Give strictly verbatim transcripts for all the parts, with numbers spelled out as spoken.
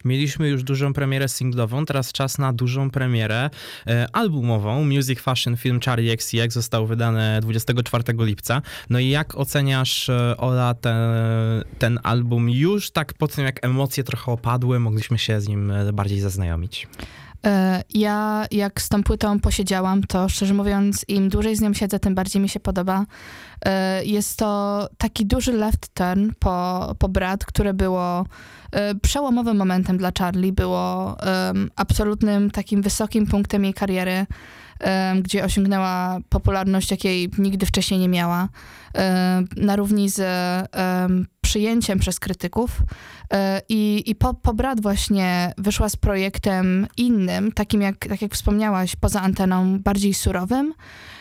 Mieliśmy już dużą premierę singlową, teraz czas na dużą premierę e, albumową. Music Fashion Film Charli X C X został wydany dwudziestego czwartego lipca. No i jak oceniasz, Ola, ten, ten album już tak po tym, jak emocje trochę opadły, mogliśmy się z nim bardziej zaznajomić? Ja jak z tą płytą posiedziałam, to szczerze mówiąc, im dłużej z nią siedzę, tym bardziej mi się podoba. Jest to taki duży left turn po, po Brat, które było przełomowym momentem dla Charli, było um, absolutnym takim wysokim punktem jej kariery, um, gdzie osiągnęła popularność, jakiej nigdy wcześniej nie miała, um, na równi z um, przyjęciem przez krytyków. I, i po, po Brat właśnie wyszła z projektem innym, takim jak, tak jak wspomniałaś, poza anteną, bardziej surowym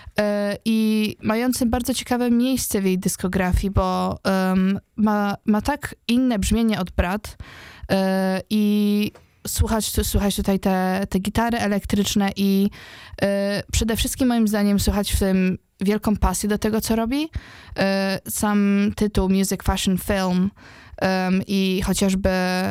i mającym bardzo ciekawe miejsce w jej dyskografii, bo um, ma, ma tak inne brzmienie od Brat i słuchać, słuchać tutaj te, te gitary elektryczne i przede wszystkim moim zdaniem słuchać w tym wielką pasję do tego, co robi. Sam tytuł Music Fashion Film Um, i chociażby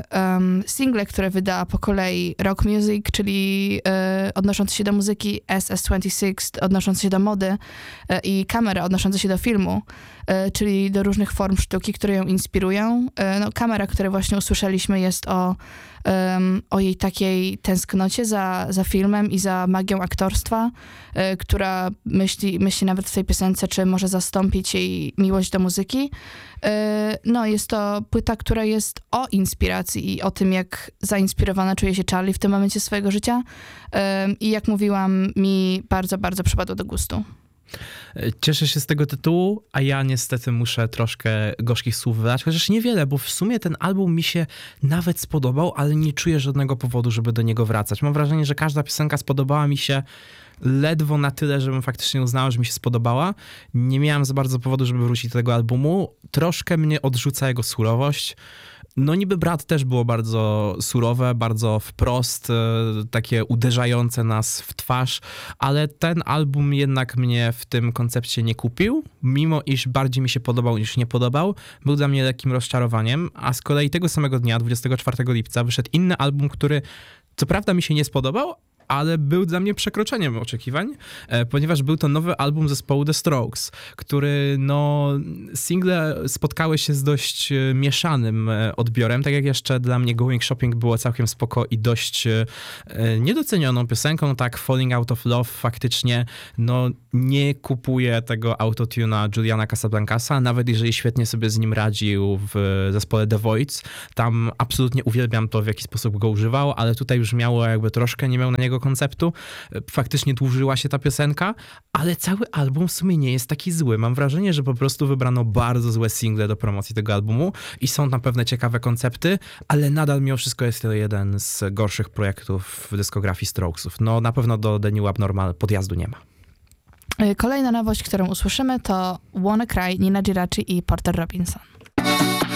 um, single, które wyda po kolei Rock Music, czyli e, odnoszące się do muzyki, S S dwadzieścia sześć odnoszące się do mody e, i Kamera odnoszące się do filmu, e, czyli do różnych form sztuki, które ją inspirują. E, no, Kamera, które właśnie usłyszeliśmy, jest o, um, o jej takiej tęsknocie za, za filmem i za magią aktorstwa, e, która myśli, myśli nawet w tej piosence, czy może zastąpić jej miłość do muzyki. E, no, jest to płyta, która jest o inspiracji i o tym, jak zainspirowana czuje się Charli w tym momencie swojego życia. I jak mówiłam, mi bardzo, bardzo przypadło do gustu. Cieszę się z tego tytułu, a ja niestety muszę troszkę gorzkich słów wydać, chociaż niewiele, bo w sumie ten album mi się nawet spodobał, ale nie czuję żadnego powodu, żeby do niego wracać. Mam wrażenie, że każda piosenka spodobała mi się ledwo na tyle, żebym faktycznie uznała, że mi się spodobała. Nie miałam za bardzo powodu, żeby wrócić do tego albumu. Troszkę mnie odrzuca jego surowość. No niby Brat też było bardzo surowe, bardzo wprost, takie uderzające nas w twarz, ale ten album jednak mnie w tym koncepcie nie kupił, mimo iż bardziej mi się podobał niż nie podobał. Był dla mnie lekkim rozczarowaniem, a z kolei tego samego dnia, dwudziestego czwartego lipca, wyszedł inny album, który co prawda mi się nie spodobał, ale był dla mnie przekroczeniem oczekiwań, ponieważ był to nowy album zespołu The Strokes, który, no, single spotkały się z dość mieszanym odbiorem, tak jak jeszcze dla mnie Going Shopping było całkiem spoko i dość niedocenioną piosenką, tak Falling Out of Love faktycznie, no, nie kupuje tego autotuna Juliana Casablancasa, nawet jeżeli świetnie sobie z nim radził w zespole The Voids, tam absolutnie uwielbiam to, w jaki sposób go używał, ale tutaj już miało jakby troszkę, nie miał na niego konceptu. Faktycznie dłużyła się ta piosenka, ale cały album w sumie nie jest taki zły. Mam wrażenie, że po prostu wybrano bardzo złe single do promocji tego albumu i są tam pewne ciekawe koncepty, ale nadal mimo wszystko jest to jeden z gorszych projektów w dyskografii Strokesów. No na pewno do The New Abnormal podjazdu nie ma. Kolejna nowość, którą usłyszymy, to Wanna Cry, Nina Giraci i Porter Robinson.